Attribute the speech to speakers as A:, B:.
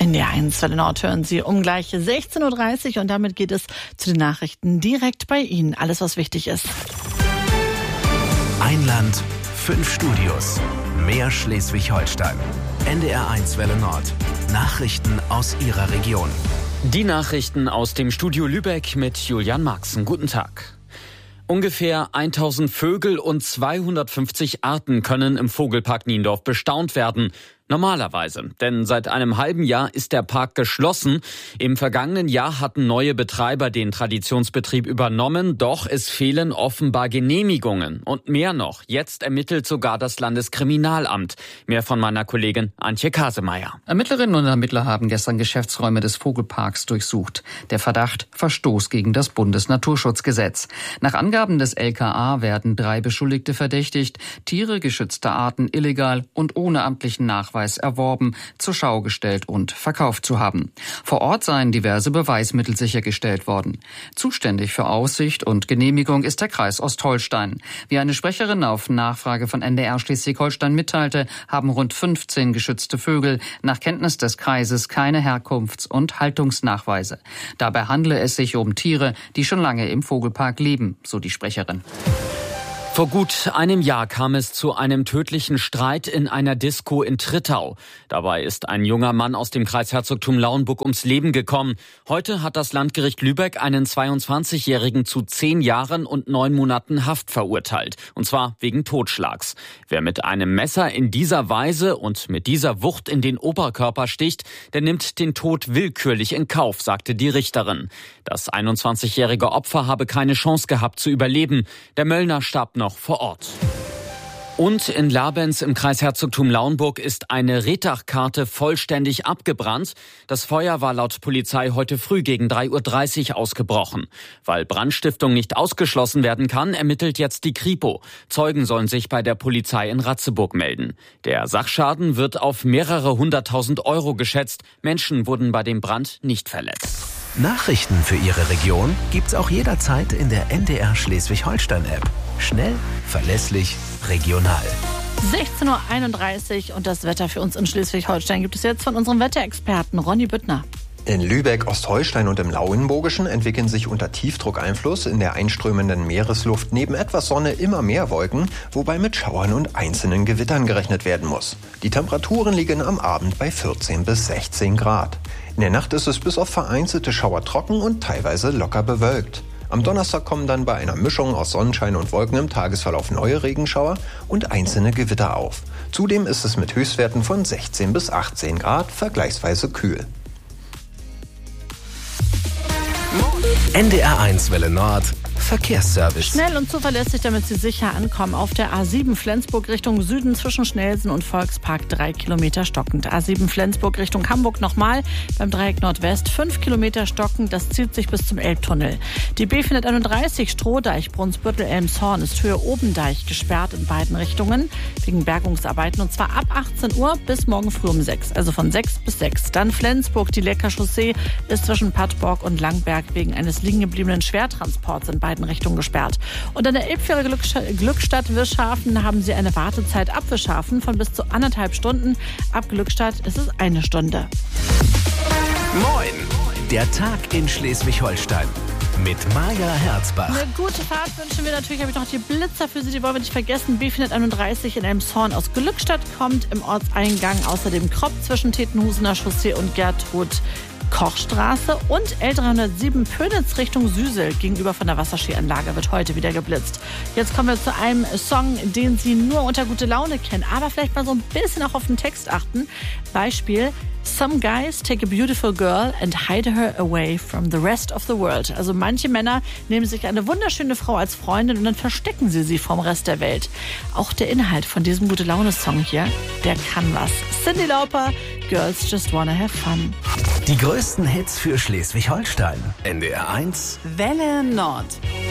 A: NDR1 Welle Nord hören Sie um gleich 16.30 Uhr und damit geht es zu den Nachrichten direkt bei Ihnen. Alles, was wichtig ist.
B: Ein Land, 5 Studios, mehr Schleswig-Holstein. NDR1 Welle Nord. Nachrichten aus Ihrer Region.
C: Die Nachrichten aus dem Studio Lübeck mit Julian Marxen. Guten Tag. Ungefähr 1000 Vögel und 250 Arten können im Vogelpark Niendorf bestaunt werden. Normalerweise, denn seit einem halben Jahr ist der Park geschlossen. Im vergangenen Jahr hatten neue Betreiber den Traditionsbetrieb übernommen, doch es fehlen offenbar Genehmigungen. Und mehr noch, jetzt ermittelt sogar das Landeskriminalamt. Mehr von meiner Kollegin Antje Kasemeyer.
D: Ermittlerinnen und Ermittler haben gestern Geschäftsräume des Vogelparks durchsucht. Der Verdacht: Verstoß gegen das Bundesnaturschutzgesetz. Nach Angaben des LKA werden 3 Beschuldigte verdächtigt, Tiere geschützter Arten illegal und ohne amtlichen Nachweis erworben, zur Schau gestellt und verkauft zu haben. Vor Ort seien diverse Beweismittel sichergestellt worden. Zuständig für Aufsicht und Genehmigung ist der Kreis Ostholstein. Wie eine Sprecherin auf Nachfrage von NDR Schleswig-Holstein mitteilte, haben rund 15 geschützte Vögel nach Kenntnis des Kreises keine Herkunfts- und Haltungsnachweise. Dabei handle es sich um Tiere, die schon lange im Vogelpark leben, so die Sprecherin.
C: Vor gut einem Jahr kam es zu einem tödlichen Streit in einer Disco in Trittau. Dabei ist ein junger Mann aus dem Kreis Herzogtum Lauenburg ums Leben gekommen. Heute hat das Landgericht Lübeck einen 22-Jährigen zu 10 Jahren und 9 Monaten Haft verurteilt. Und zwar wegen Totschlags. Wer mit einem Messer in dieser Weise und mit dieser Wucht in den Oberkörper sticht, der nimmt den Tod willkürlich in Kauf, sagte die Richterin. Das 21-jährige Opfer habe keine Chance gehabt zu überleben. Der Möllner starb noch vor Ort. Und in Labenz im Kreis Herzogtum Lauenburg ist eine Retach-Karte vollständig abgebrannt. Das Feuer war laut Polizei heute früh gegen 3:30 Uhr ausgebrochen. Weil Brandstiftung nicht ausgeschlossen werden kann, ermittelt jetzt die Kripo. Zeugen sollen sich bei der Polizei in Ratzeburg melden. Der Sachschaden wird auf mehrere 100.000 Euro geschätzt. Menschen wurden bei dem Brand nicht verletzt.
B: Nachrichten für Ihre Region gibt's auch jederzeit in der NDR Schleswig-Holstein-App. Schnell, verlässlich, regional.
A: 16.31 Uhr und das Wetter für uns in Schleswig-Holstein gibt es jetzt von unserem Wetterexperten Ronny Büttner.
E: In Lübeck, Ostholstein und im Lauenburgischen entwickeln sich unter Tiefdruckeinfluss in der einströmenden Meeresluft neben etwas Sonne immer mehr Wolken, wobei mit Schauern und einzelnen Gewittern gerechnet werden muss. Die Temperaturen liegen am Abend bei 14 bis 16 Grad. In der Nacht ist es bis auf vereinzelte Schauer trocken und teilweise locker bewölkt. Am Donnerstag kommen dann bei einer Mischung aus Sonnenschein und Wolken im Tagesverlauf neue Regenschauer und einzelne Gewitter auf. Zudem ist es mit Höchstwerten von 16 bis 18 Grad vergleichsweise kühl.
B: NDR1 Welle Nord. Verkehrsservice.
A: Schnell und zuverlässig, damit Sie sicher ankommen. Auf der A7 Flensburg Richtung Süden zwischen Schnelsen und Volkspark 3 Kilometer stockend. A7 Flensburg Richtung Hamburg nochmal beim Dreieck Nordwest 5 Kilometer stockend. Das zieht sich bis zum Elbtunnel. Die B431 Strohdeich Brunsbüttel Elmshorn ist Höhe Obendeich gesperrt in beiden Richtungen wegen Bergungsarbeiten und zwar ab 18 Uhr bis morgen früh um 6. Also von 6 bis 6. Dann Flensburg, die Lecker-Chaussee ist zwischen Pattborg und Langberg wegen eines liegen gebliebenen Schwertransports in beiden Richtungen gesperrt. Und an der Elbfähre Glückstadt Wischhafen haben sie eine Wartezeit ab Wischhafen von bis zu 1,5 Stunden. Ab Glückstadt ist es 1 Stunde.
B: Moin! Der Tag in Schleswig-Holstein mit Maja Herzbach.
A: Eine gute Fahrt wünschen wir natürlich. Habe ich noch die Blitzer für Sie, die wollen wir nicht vergessen. B431 in Elmshorn aus Glückstadt kommt im Ortseingang. Außerdem Kropp zwischen Tetenhusener Chaussee und Gertrud Kochstraße und L307 Pönitz Richtung Süsel gegenüber von der Wasserskianlage wird heute wieder geblitzt. Jetzt kommen wir zu einem Song, den Sie nur unter gute Laune kennen, aber vielleicht mal so ein bisschen auch auf den Text achten. Beispiel: Some guys take a beautiful girl and hide her away from the rest of the world. Also manche Männer nehmen sich eine wunderschöne Frau als Freundin und dann verstecken sie vom Rest der Welt. Auch der Inhalt von diesem Gute-Laune-Song hier, der kann was. Cyndi Lauper, Girls Just Wanna Have Fun.
B: Die größten Hits für Schleswig-Holstein. NDR1
F: Welle Nord.